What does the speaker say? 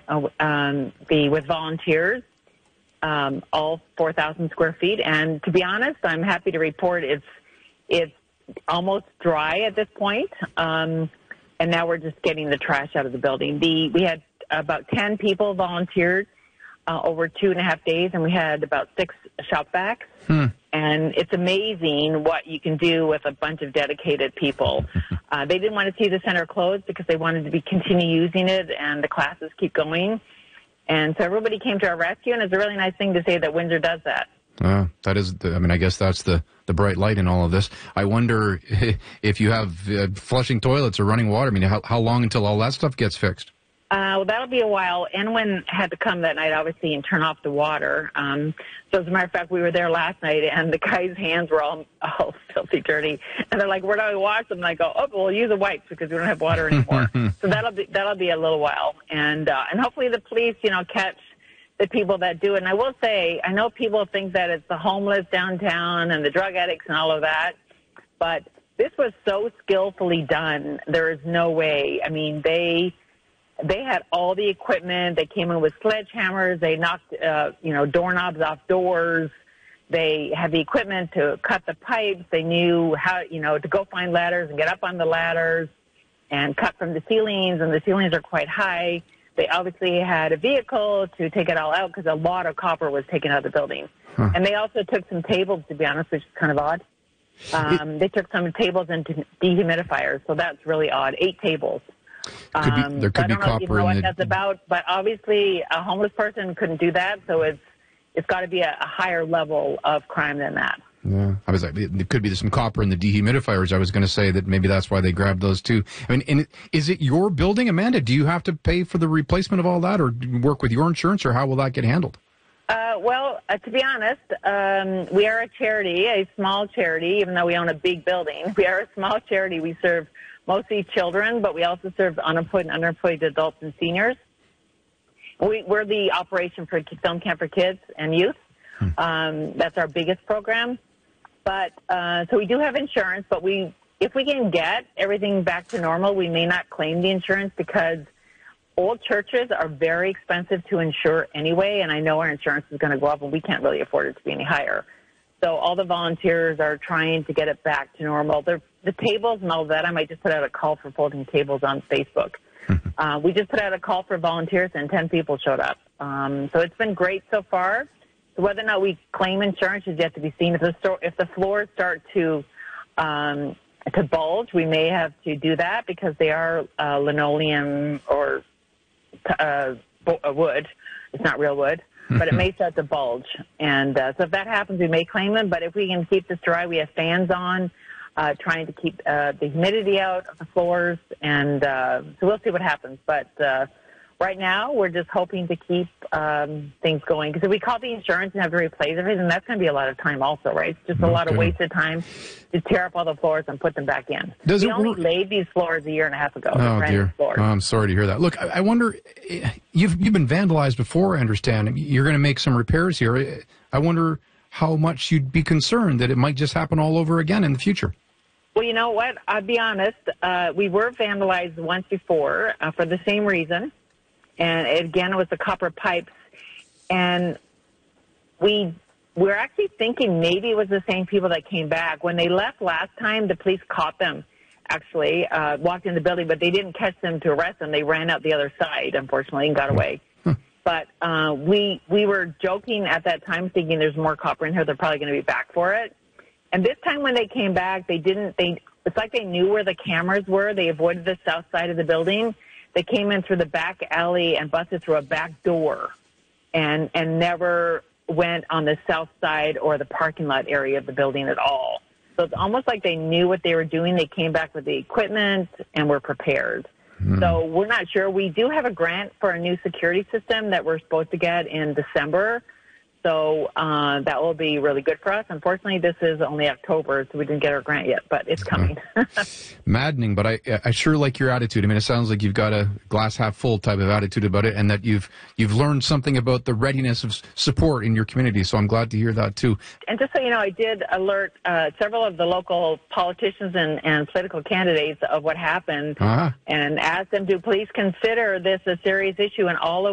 be with volunteers, all 4,000 square feet. And to be honest, I'm happy to report it's almost dry at this point. And now we're just getting the trash out of the building. We had about 10 people volunteered over 2.5 days, and we had about 6 shop vacs. And it's amazing what you can do with a bunch of dedicated people. They didn't want to see the center closed because they wanted to continue using it, and the classes keep going. And so everybody came to our rescue, and it's a really nice thing to say that Windsor does that. That is, I guess that's the bright light in all of this. I wonder if you have flushing toilets or running water. I mean, how long until all that stuff gets fixed? Well, that'll be a while. Enwyn had to come that night, obviously, and turn off the water. So as a matter of fact, we were there last night, and the guys' hands were all filthy dirty. And they're like, "Where do I wash them?" And I go, "Oh, we'll use the wipes because we don't have water anymore." So that'll be a little while, and hopefully the police, catch the people that do it. And I will say, I know people think that it's the homeless downtown and the drug addicts and all of that, but this was so skillfully done. There is no way. I mean, they had all the equipment. They came in with sledgehammers. They knocked, doorknobs off doors. They had the equipment to cut the pipes. They knew how, to go find ladders and get up on the ladders and cut from the ceilings, and the ceilings are quite high. They obviously had a vehicle to take it all out because a lot of copper was taken out of the building. And they also took some tables, to be honest, which is kind of odd. They took some tables and dehumidifiers, so that's really odd. 8 tables. There could be copper in what that's about, but obviously a homeless person couldn't do that, so it's got to be a higher level of crime than that. Yeah, I was like, there could be some copper in the dehumidifiers. I was going to say that maybe that's why they grabbed those too. I mean, and is it your building, Amanda? Do you have to pay for the replacement of all that, or work with your insurance, or how will that get handled? To be honest, we are a charity, a small charity, even though we own a big building. We are a small charity. We serve mostly children, but we also serve unemployed and underemployed adults and seniors. We're the operation for Film Camp for Kids and Youth. That's our biggest program. But so we do have insurance, but if we can get everything back to normal, we may not claim the insurance because old churches are very expensive to insure anyway, and I know our insurance is going to go up, and we can't really afford it to be any higher. So all the volunteers are trying to get it back to normal. The tables and all of that, I might just put out a call for folding tables on Facebook. We just put out a call for volunteers, and 10 people showed up. So it's been great so far. So whether or not we claim insurance is yet to be seen. If the floors start to bulge, we may have to do that because they are linoleum or wood. It's not real wood, but it may start to bulge. And so if that happens, we may claim them. But if we can keep this dry, we have fans on, trying to keep the humidity out of the floors. And so we'll see what happens. But right now, we're just hoping to keep things going. Because if we call the insurance and have to replace everything, that's going to be a lot of time also, right? It's just a lot of wasted time to tear up all the floors and put them back in. We only laid these floors 1.5 years ago. Oh, dear. Oh, I'm sorry to hear that. Look, I wonder, you've been vandalized before, I understand. You're going to make some repairs here. I wonder how much you'd be concerned that it might just happen all over again in the future. Well, you know what? I'll be honest. We were vandalized once before for the same reason. And again, it was the copper pipes. And we're actually thinking maybe it was the same people that came back. When they left last time, the police caught them, actually, walked in the building, but they didn't catch them to arrest them. They ran out the other side, unfortunately, and got away. But we were joking at that time, thinking there's more copper in here. They're probably going to be back for it. And this time when they came back, it's like they knew where the cameras were. They avoided the south side of the building. They came in through the back alley and busted through a back door and never went on the south side or the parking lot area of the building at all. So it's almost like they knew what they were doing. They came back with the equipment and were prepared. So we're not sure. We do have a grant for a new security system that we're supposed to get in December. So that will be really good for us. Unfortunately, this is only October, so we didn't get our grant yet, but it's coming. Maddening, but I sure like your attitude. I mean, it sounds like you've got a glass half full type of attitude about it, and that you've learned something about the readiness of support in your community. So I'm glad to hear that too. And just so you know, I did alert several of the local politicians and political candidates of what happened, and asked them to please consider this a serious issue, and all of